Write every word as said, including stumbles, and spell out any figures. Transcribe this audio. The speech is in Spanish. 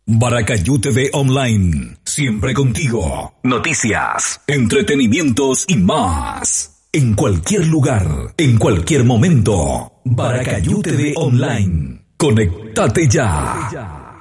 Baracayú T V Online, siempre contigo. Noticias, entretenimientos y más. En cualquier lugar, en cualquier momento. Baracayú T V Online. Conéctate ya.